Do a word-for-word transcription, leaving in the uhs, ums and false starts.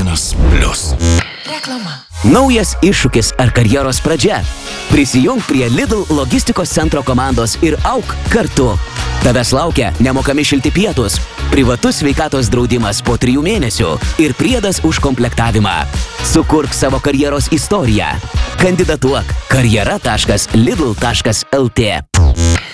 Erasmus Plus. Reklama. Naujas iššūkis ar karjeros pradžia? Prisijung prie Lidl logistikos centro komandos ir auk kartu. Tavęs laukia nemokami šilti pietus, privatus sveikatos draudimas po trijų mėnesių ir priedas už komplektavimą. Sukurk savo karjeros istoriją. Kandidatuok karjera taškas lidl taškas lt.